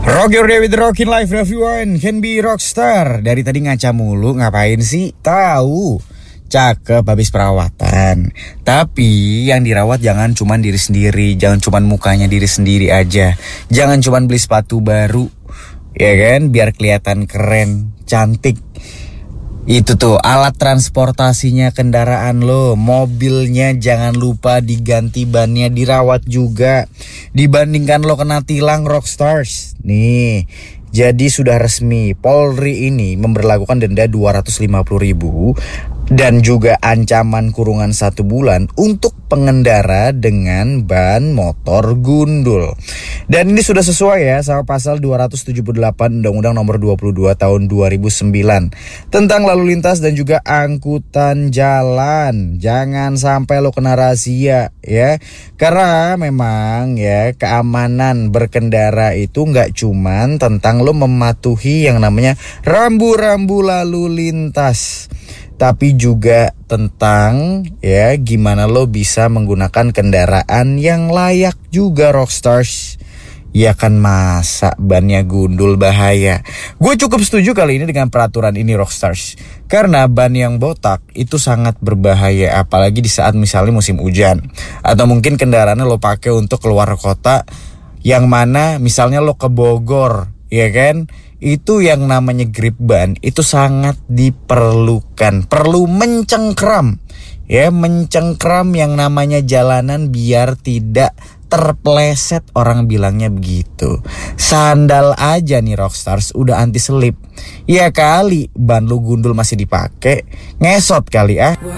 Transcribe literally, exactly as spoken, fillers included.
Rock your day with the rockin' life, everyone can be rockstar. Dari tadi ngaca mulu, ngapain sih? Tahu, cakep habis perawatan. Tapi yang dirawat jangan cuman diri sendiri, jangan cuman mukanya diri sendiri aja. Jangan cuman beli sepatu baru, ya kan? Biar kelihatan keren, cantik. Itu tuh alat transportasinya kendaraan lo, mobilnya jangan lupa diganti bannya, dirawat juga. Dibandingkan lo kena tilang Rockstars. Nih, jadi sudah resmi Polri ini memberlakukan denda dua ratus lima puluh ribu dan juga ancaman kurungan satu bulan untuk pengendara dengan ban motor gundul. Dan ini sudah sesuai ya sama pasal dua ratus tujuh puluh delapan Undang-Undang Nomor dua puluh dua Tahun dua ribu sembilan tentang lalu lintas dan juga angkutan jalan. Jangan sampai lo kena razia ya. Karena memang ya keamanan berkendara itu nggak cuman tentang lo mematuhi yang namanya rambu-rambu lalu lintas, tapi juga tentang ya gimana lo bisa menggunakan kendaraan yang layak juga Rockstars. Ya kan, masa bannya gundul bahaya. Gue cukup setuju kali ini dengan peraturan ini Rockstars, karena ban yang botak itu sangat berbahaya, apalagi di saat misalnya musim hujan, atau mungkin kendaraannya lo pakai untuk keluar kota, yang mana misalnya lo ke Bogor, ya kan? Itu yang namanya grip ban itu sangat diperlukan. Perlu mencengkram, ya mencengkram yang namanya jalanan biar tidak terpleset, orang bilangnya begitu. Sandal aja nih Rockstars udah anti selip. Ya kali ban lu gundul masih dipakai, ngesot kali ah.